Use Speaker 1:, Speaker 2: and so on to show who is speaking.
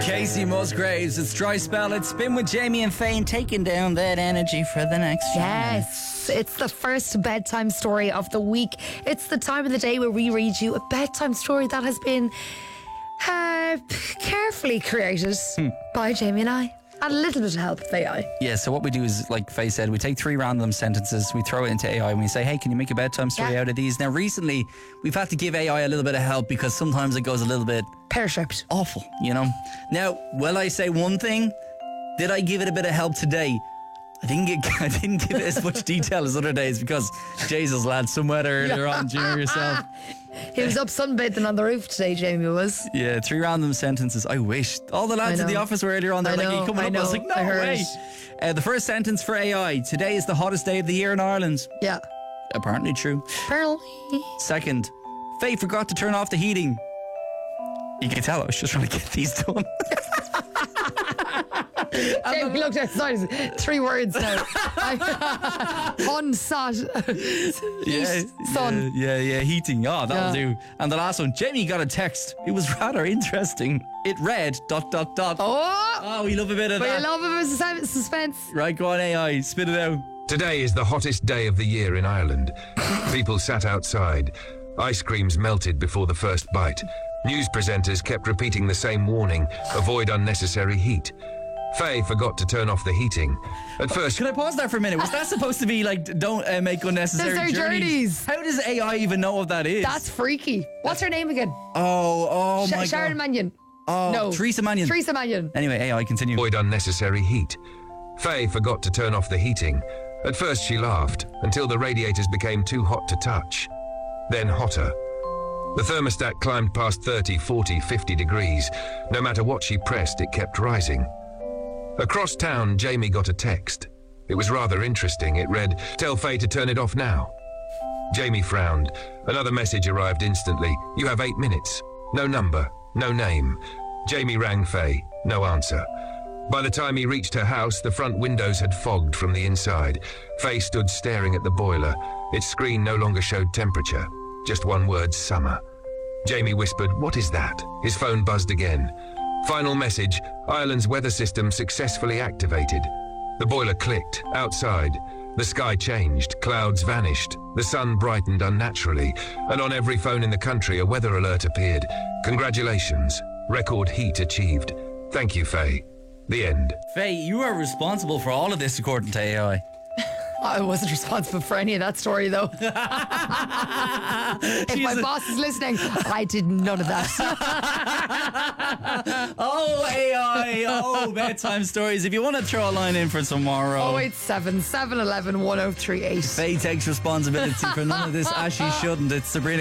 Speaker 1: Casey Musgraves, it's Dry Spell. It's been with Jamie and Faye, taking down that energy for the next few minutes.
Speaker 2: Yes, it's the first bedtime story of the week. It's the time of the day where we read you a bedtime story that has been carefully created by Jamie and I. And a little bit of help with AI.
Speaker 1: Yeah, so what we do is, like Faye said, we take 3 random sentences, we throw it into AI and we say, hey, can you make a bedtime story out of these? Now, recently, we've had to give AI a little bit of help because sometimes it goes a little bit
Speaker 2: pear-shaped.
Speaker 1: Awful, you know. Now, will I say one thing? Did I give it a bit of help today? I didn't give it as much detail as other days because, Jesus, lad, some weather earlier on. Do you know yourself?
Speaker 2: He was up sunbathing on the roof today, Jamie was.
Speaker 1: Yeah, 3 random sentences. I wish. All the lads in the office were earlier on. They're like, are you coming up? I was like, no way. The first sentence for AI. Today is the hottest day of the year in Ireland.
Speaker 2: Yeah.
Speaker 1: Apparently true.
Speaker 2: Apparently.
Speaker 1: Second, Faye forgot to turn off the heating. You can tell I was just trying to get these done.
Speaker 2: Jamie looked outside. 3 words now. Unsat. Sun.
Speaker 1: Yeah, heating. Oh, that'll do. And the last one, Jamie got a text. It was rather interesting. It read ... Oh, we love a bit of that.
Speaker 2: We love a bit of suspense.
Speaker 1: Right, go on AI, spit it out.
Speaker 3: Today is the hottest day of the year in Ireland. People sat outside. Ice creams melted before the first bite. News presenters kept repeating the same warning: avoid unnecessary heat. Faye forgot to turn off the heating. At first...
Speaker 1: Can I pause there for a minute? Was that supposed to be like, don't make unnecessary journeys? How does AI even know what that is?
Speaker 2: That's freaky. What's her name again?
Speaker 1: Oh my God.
Speaker 2: Sharon Mannion.
Speaker 1: Oh,
Speaker 2: no.
Speaker 1: Teresa Mannion.
Speaker 2: Teresa Mannion.
Speaker 1: Anyway, AI, continue.
Speaker 3: Avoid unnecessary heat. Faye forgot to turn off the heating. At first she laughed, until the radiators became too hot to touch. Then hotter. The thermostat climbed past 30, 40, 50 degrees. No matter what she pressed, it kept rising. Across town, Jamie got a text. It was rather interesting. It read, "Tell Faye to turn it off now." Jamie frowned. Another message arrived instantly. "You have 8 minutes." No number, no name. Jamie rang Faye. No answer. By the time he reached her house, the front windows had fogged from the inside. Faye stood staring at the boiler. Its screen no longer showed temperature. Just one word: summer. Jamie whispered, "What is that?" His phone buzzed again. Final message: Ireland's weather system successfully activated. The boiler clicked. Outside, the sky changed. Clouds vanished. The sun brightened unnaturally. And on every phone in the country, a weather alert appeared. "Congratulations. Record heat achieved. Thank you, Faye." The end.
Speaker 1: Faye, you are responsible for all of this according to AI.
Speaker 2: I wasn't responsible for any of that story, though. If my boss is listening, I did none of that.
Speaker 1: Oh, AI. Oh, bedtime stories. If you want to throw a line in for tomorrow.
Speaker 2: 087 711 1038.
Speaker 1: Faye takes responsibility for none of this, as she shouldn't. It's Sabrina